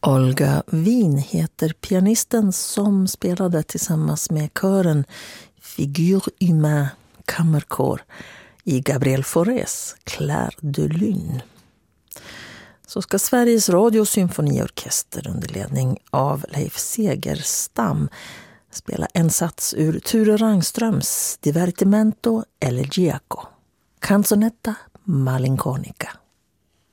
Olga Wien heter pianisten som spelade tillsammans med kören Figure Humaine kammarkår i Gabriel Faurés Clair de Lune. Så ska Sveriges Radio symfoniorkester under ledning av Leif Segerstam spela en sats ur Ture Rangströms Divertimento Elegiaco, Canzonetta Malinconica.